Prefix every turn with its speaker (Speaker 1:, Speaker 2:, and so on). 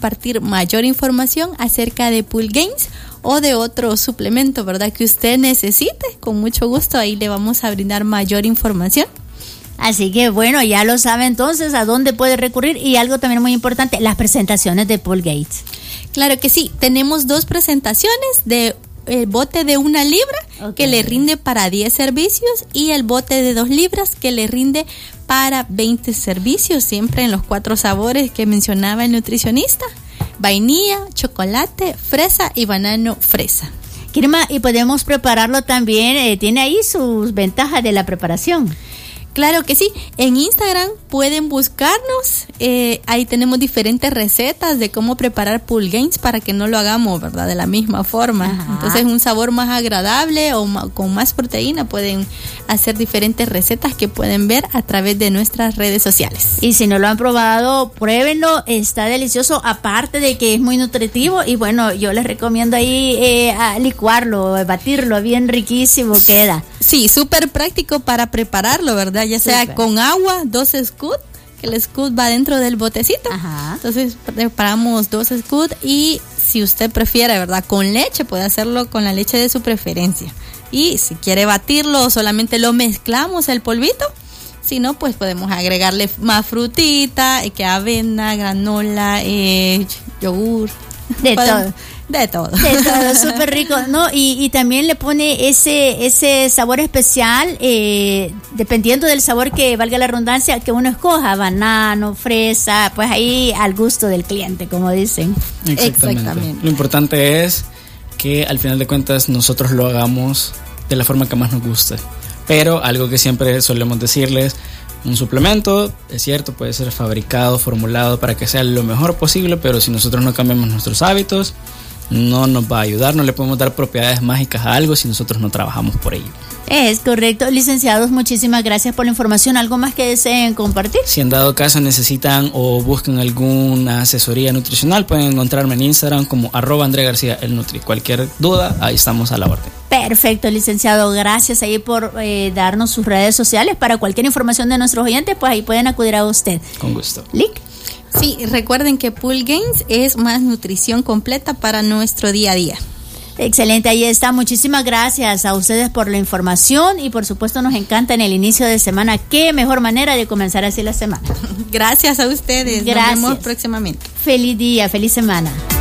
Speaker 1: compartir mayor información acerca de Pool Gains o de otro suplemento, ¿verdad?, que usted necesite. Con mucho gusto ahí le vamos a brindar mayor información.
Speaker 2: Así que bueno, ya lo sabe entonces a dónde puede recurrir. Y algo también muy importante, las presentaciones de Pool Gains.
Speaker 1: Claro que sí, tenemos 2 presentaciones de el bote de 1 libra que le rinde para 10 servicios y el bote de 2 libras que le rinde para 20 servicios, siempre en los 4 sabores que mencionaba el nutricionista: vainilla, chocolate, fresa y banano fresa.
Speaker 2: Kirma, y podemos prepararlo también, tiene ahí sus ventajas de la preparación.
Speaker 1: Claro que sí, en Instagram pueden buscarnos, ahí tenemos diferentes recetas de cómo preparar Pool Gains para que no lo hagamos, ¿verdad?, de la misma forma. Ajá. Entonces, un sabor más agradable o con más proteína, pueden hacer diferentes recetas que pueden ver a través de nuestras redes sociales.
Speaker 2: Y si no lo han probado, pruébenlo, está delicioso, aparte de que es muy nutritivo. Y bueno, yo les recomiendo ahí a licuarlo, batirlo, bien riquísimo queda.
Speaker 1: Sí, súper práctico para prepararlo, ¿verdad? Ya sea super con agua, 2 scoops, que el scoop va dentro del botecito. Ajá. Entonces preparamos 2 scoops y si usted prefiere, ¿verdad?, con leche, puede hacerlo con la leche de su preferencia. Y si quiere batirlo, solamente lo mezclamos el polvito. Si no, pues podemos agregarle más frutita, que avena, granola, yogur.
Speaker 2: De todo.
Speaker 1: De todo,
Speaker 2: súper rico, ¿no? Y también le pone ese sabor especial, dependiendo del sabor que, valga la redundancia, que uno escoja, banano, fresa, pues ahí al gusto del cliente, como dicen.
Speaker 3: Exactamente. Lo importante es que al final de cuentas nosotros lo hagamos de la forma que más nos guste. Pero algo que siempre solemos decirles: un suplemento, es cierto, puede ser fabricado, formulado para que sea lo mejor posible, pero si nosotros no cambiamos nuestros hábitos, no nos va a ayudar. No le podemos dar propiedades mágicas a algo si nosotros no trabajamos por ello.
Speaker 2: Es correcto. Licenciados, muchísimas gracias por la información. ¿Algo más que deseen compartir?
Speaker 3: Si en dado caso necesitan o buscan alguna asesoría nutricional, pueden encontrarme en Instagram como @AndreGarcía el Nutri. Cualquier duda, ahí estamos a la orden.
Speaker 2: Perfecto, licenciado. Gracias ahí por darnos sus redes sociales. Para cualquier información de nuestros oyentes, pues ahí pueden acudir a usted.
Speaker 3: Con gusto.
Speaker 2: Lick.
Speaker 1: Sí, recuerden que Pool Gains es más nutrición completa para nuestro día a día.
Speaker 2: Excelente, ahí está. Muchísimas gracias a ustedes por la información y por supuesto nos encanta en el inicio de semana. Qué mejor manera de comenzar así la semana.
Speaker 1: Gracias a ustedes.
Speaker 2: Gracias.
Speaker 1: Nos vemos próximamente.
Speaker 2: Feliz día, feliz semana.